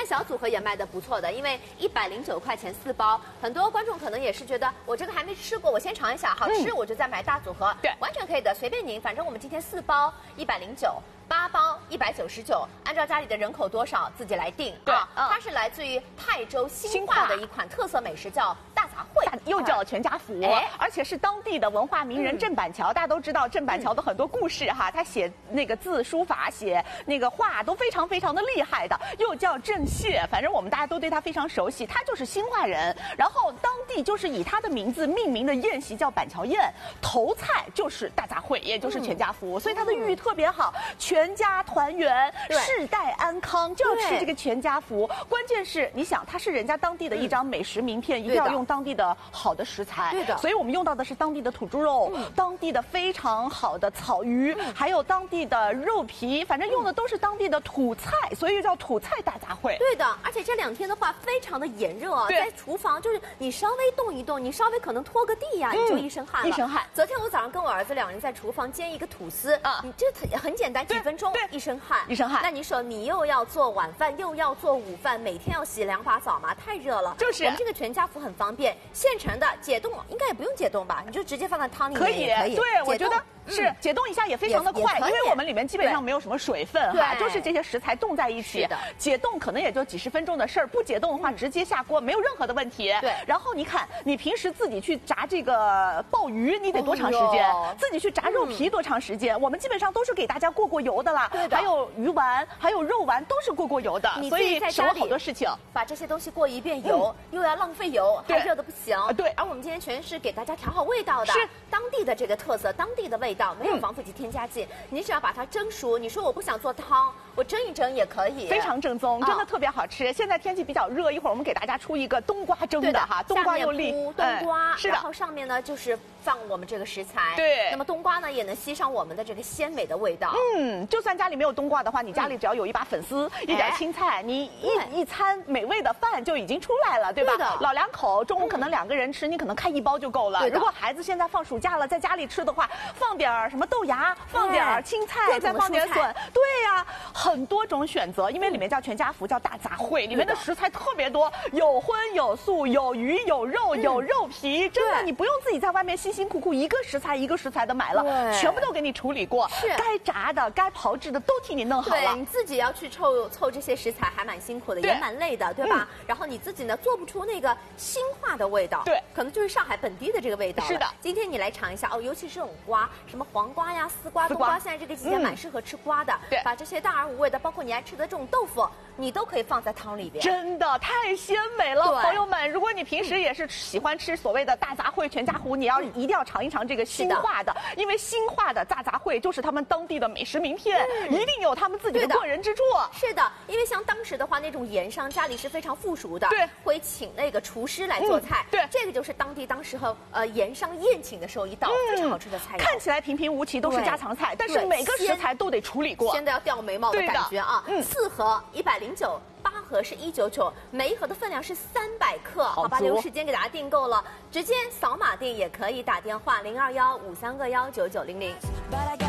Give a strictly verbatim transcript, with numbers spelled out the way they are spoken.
小组合也卖的不错的，因为一百零九块钱四包，很多观众可能也是觉得我这个还没吃过，我先尝一下，好吃、嗯、我就再买大组合， 对， 完全可以的，随便您，反正我们今天四包一百零九。八包一百九十九，按照家里的人口多少自己来定啊。嗯、它是来自于泰州新化的一款特色美食，叫大杂烩， 又叫全家福，哎、而且是当地的文化名人郑板桥。嗯、大家都知道郑板桥的很多故事哈，他写那个字书法、写那个画都非常非常的厉害的，又叫郑燮，反正我们大家都对他非常熟悉。他就是新化人，然后当地就是以他的名字命名的宴席叫板桥宴，头菜就是大杂烩，也就是全家福，嗯、所以它的寓意特别好，全。全家团圆，世代安康，就要吃这个全家福。关键是，你想，它是人家当地的一张美食名片，嗯、一定要用当地的好的食材。 对的， 所以我们用到的是当地的土猪肉，嗯、当地的非常好的草鱼，嗯、还有当地的肉皮，反正用的都是当地的土菜，所以又叫土菜大杂烩。 对的，而且这两天的话非常的炎热啊，在厨房就是你稍微动一动，你稍微可能拖个地呀、啊，嗯、你就一身汗了。 一身汗。 昨天我早上跟我儿子两人在厨房煎一个吐司啊，你这很简单，几分。分钟一身汗， 一身汗。 那你说你又要做晚饭，又要做午饭，每天要洗两把澡嘛，太热了。 就是我们这个全家福很方便，现成的解冻应该也不用解冻吧？你就直接放在汤里面也可以。 对，我觉得是、嗯、解冻一下也非常的快，因为我们里面基本上没有什么水分哈，就是这些食材冻在一起。 的， 解冻可能也就几十分钟的事儿，不解冻的话、嗯、直接下锅没有任何的问题。 对。 然后你看，你平时自己去炸这个鲍鱼，你得多长时间？哦、自己去炸肉皮多长时间？嗯、我们基本上都是给大家过过油的啦。 对的。 还有鱼丸，还有肉丸，都是过过油的， 你所以省了好多事情。 把这些东西过一遍油，嗯、又要浪费油，还热的不行。 对。 而我们今天全是给大家调好味道的， 是当地的这个特色，当地的味道，没有防腐剂、添加剂。嗯、你只要把它蒸熟，你说我不想做汤，我蒸一蒸也可以， 非常正宗，真的特别好吃。哦、现在天气比较热，一会儿我们给大家出一个冬瓜蒸的哈，冬瓜又立， 冬瓜， 嗯、是的， 然后上面呢就是放我们这个食材。 对。 那么冬瓜呢也能吸上我们的这个鲜美的味道。 嗯，就算家里没有冬瓜的话，你家里只要有一把粉丝，嗯、一点青菜，你一一餐美味的饭就已经出来了，对吧？ 对的。 老两口中午可能两个人吃，你可能开一包就够了。如果孩子现在放暑假了，在家里吃的话，放点什么豆芽，放点青菜，再放点笋，对呀、啊，很多种选择。因为里面叫全家福，叫大杂烩，里面的食材特别多，有荤有素，有鱼有肉， 嗯、 有肉皮，真的你不用自己在外面辛辛苦苦一个食材一个食材的买了，全部都给你处理过， 是该炸的该炮制的都替你弄好了。 对，你自己要去凑凑这些食材还蛮辛苦的，也蛮累的，对吧？嗯、然后你自己呢做不出那个新化的味道， 对， 可能就是上海本地的这个味道。 是的， 今天你来尝一下哦，尤其是这种瓜，什么黄瓜呀、丝瓜、冬瓜，现在这个季节蛮适合吃瓜的。 对、嗯， 把这些大而无畏的，包括你爱吃的这种豆腐，你都可以放在汤里边。 真的太鲜美了，朋友们！如果你平时也是喜欢吃所谓的大杂烩全家福，你要、嗯、一定要尝一尝这个新化的，因为新化的大杂烩就是他们当地的美食名片，嗯、一定有他们自己的过人之处。 是的，因为像当时的话，那种盐商家里是非常富庶的， 对， 会请那个厨师来做菜。 嗯、对， 这个就是当地当时和呃盐商宴请的时候一道、嗯、非常好吃的菜。 看起来平平无奇，都是家常菜，但是每个食材都得处理过， 鲜的要掉眉毛的感觉啊！ 嗯， 四盒一百零九。八盒是一九九，每一盒的分量是三百克，好吧，留时间给大家订购了，直接扫码订也可以，打电话零二幺五三个幺九九零零。